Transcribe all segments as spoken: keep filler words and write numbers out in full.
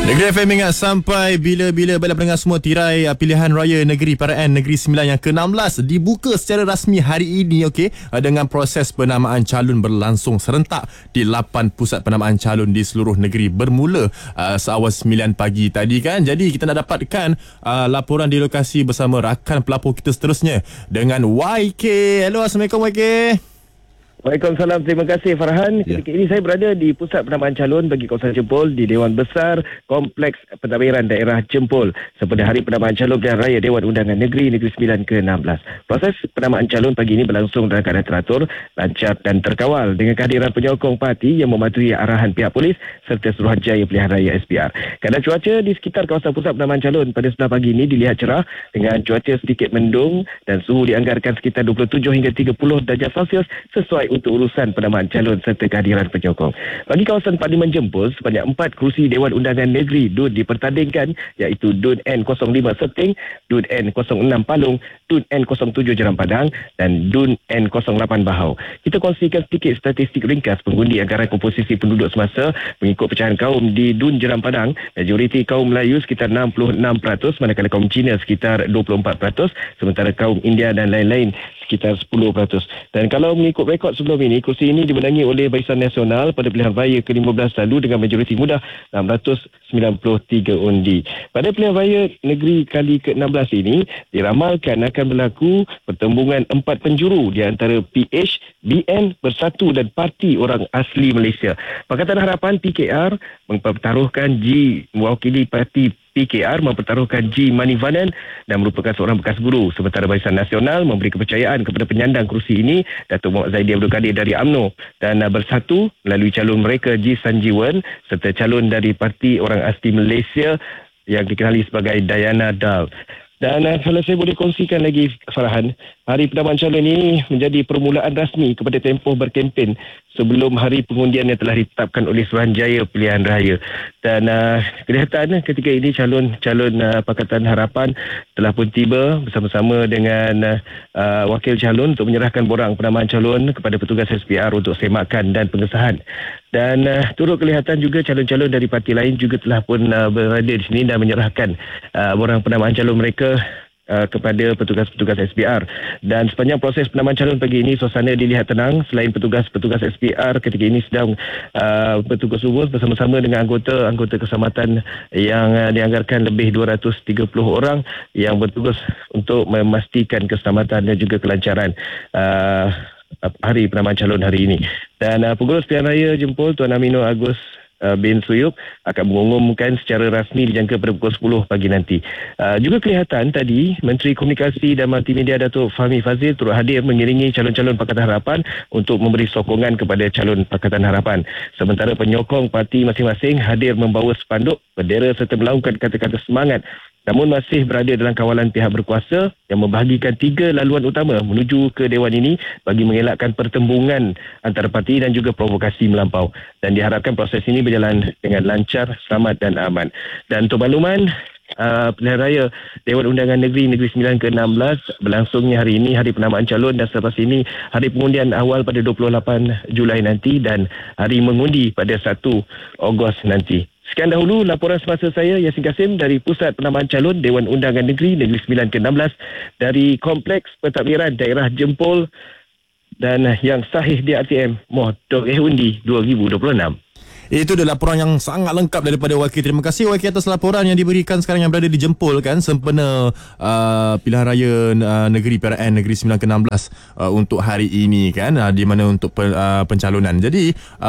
Negeri F M ingat sampai bila-bila. Baiklah pendengar semua, tirai uh, pilihan raya negeri P R N Negeri Sembilan yang ke enam belas dibuka secara rasmi hari ini, okey, uh, dengan proses penamaan calon berlangsung serentak di lapan pusat penamaan calon di seluruh negeri bermula uh, seawal sembilan pagi tadi kan. Jadi kita nak dapatkan uh, laporan di lokasi bersama rakan pelapor kita seterusnya dengan Y K. Hello, Assalamualaikum Y K. Waalaikumsalam, terima kasih Farhan. Ya. Ketika ini saya berada di pusat penamaan calon bagi kawasan Jempol di Dewan Besar Kompleks Pentadbiran Daerah Jempol sempena Hari Penamaan Calon Pilihan Raya Dewan Undangan Negeri Negeri Sembilan ke enam belas. Proses penamaan calon pagi ini berlangsung dalam keadaan teratur, lancar dan terkawal dengan kehadiran penyokong parti yang mematuhi arahan pihak polis serta Suruhanjaya Pilihan Raya S P R. Keadaan cuaca di sekitar kawasan pusat penamaan calon pada sebelah pagi ini dilihat cerah dengan cuaca sedikit mendung dan suhu dianggarkan sekitar dua puluh tujuh hingga tiga puluh darjah Celsius sesuai untuk urusan penamaan calon serta kehadiran penyokong. Bagi kawasan Parlimen Jempol, sebanyak empat kerusi Dewan Undangan Negeri D U N dipertandingkan, iaitu D U N N kosong lima Serting, D U N N kosong enam Palung, D U N N kosong tujuh Jeram Padang dan D U N N kosong lapan Bahau. Kita kongsikan sedikit statistik ringkas pengundi anggaran komposisi penduduk semasa mengikut pecahan kaum di D U N Jeram Padang. Majoriti kaum Melayu sekitar enam puluh enam peratus, manakala kaum Cina sekitar dua puluh empat peratus, sementara kaum India dan lain-lain sekitar sepuluh peratus. Dan kalau mengikut rekod sebelum ini, kursi ini dimenangi oleh Barisan Nasional pada pilihan raya ke lima belas lalu dengan majoriti mudah enam ratus sembilan puluh tiga undi. Pada pilihan raya negeri kali ke enam belas ini, diramalkan akan berlaku pertembungan empat penjuru di antara P H, B N, Bersatu dan Parti Orang Asli Malaysia. Pakatan Harapan P K R mempertaruhkan G mewakili parti P K R mempertaruhkan G Manivanan dan merupakan seorang bekas guru, sementara Barisan Nasional memberi kepercayaan kepada penyandang kerusi ini Datuk Muhammad Zaidi Abdul Kadir dari U M N O dan uh, Bersatu melalui calon mereka G Sanjiwan serta calon dari Parti Orang Asli Malaysia yang dikenali sebagai Diana Dal. Dan uh, kalau saya boleh kongsikan lagi Farhan, Hari Penamaan Calon ini menjadi permulaan rasmi kepada tempoh berkempen sebelum hari pengundian yang telah ditetapkan oleh Suruhanjaya Pilihan Raya. Dan uh, kelihatan ketika ini calon-calon uh, Pakatan Harapan telah pun tiba bersama-sama dengan uh, wakil calon untuk menyerahkan borang penamaan calon kepada petugas S P R untuk semakan dan pengesahan. Dan uh, turut kelihatan juga calon-calon dari parti lain juga telah pun uh, berada di sini dan menyerahkan uh, borang penamaan calon mereka Uh, kepada petugas-petugas S P R. Dan sepanjang proses penamaan calon pagi ini, suasana dilihat tenang. Selain petugas-petugas S P R ketika ini sedang uh, bertugas-tugas bersama-sama dengan anggota-anggota keselamatan yang uh, dianggarkan lebih dua ratus tiga puluh orang yang bertugas untuk memastikan keselamatan dan juga kelancaran uh, hari penamaan calon hari ini. Dan uh, Pengurus Pilihan Raya Jempol Tuan Amino Agus bin Suyup akan mengumumkan secara rasmi dijangka pada pukul sepuluh pagi nanti. Uh, juga kelihatan tadi Menteri Komunikasi dan Multimedia Datuk Fahmi Fazil turut hadir mengiringi calon-calon Pakatan Harapan untuk memberi sokongan kepada calon Pakatan Harapan. Sementara penyokong parti masing-masing hadir membawa spanduk, bendera serta melaungkan kata-kata semangat, namun masih berada dalam kawalan pihak berkuasa yang membahagikan tiga laluan utama menuju ke Dewan ini bagi mengelakkan pertembungan antara parti dan juga provokasi melampau. Dan diharapkan proses ini berjalan dengan lancar, selamat dan aman. Dan untuk makluman, Uh, pilihan raya Dewan Undangan Negeri Negeri Sembilan ke enam belas berlangsungnya hari ini hari penamaan calon, dan selepas ini hari pengundian awal pada dua puluh lapan Julai nanti dan hari mengundi pada satu Ogos nanti. Sekian dahulu laporan semasa saya, Yasin Kasim, dari Pusat Penamaan Calon Dewan Undangan Negeri Negeri Sembilan ke enam belas dari Kompleks Pentadbiran Daerah Jempol, dan yang sahih di R T M Motor Eh Undi dua ribu dua puluh enam. Itu adalah laporan yang sangat lengkap daripada Wakil. Terima kasih Wakil atas laporan yang diberikan sekarang yang berada di Jempol kan, sempena uh, pilihan raya uh, negeri P R N Negeri Sembilan ke enam belas uh, untuk hari ini kan, uh, di mana untuk pe, uh, pencalonan. Jadi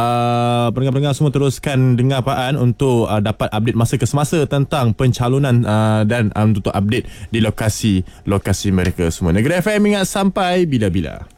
uh, pendengar-pendengar semua teruskan dengar Paan untuk uh, dapat update masa ke semasa tentang pencalonan uh, dan uh, untuk update di lokasi-lokasi mereka semua. Negeri F M ingat sampai bila-bila.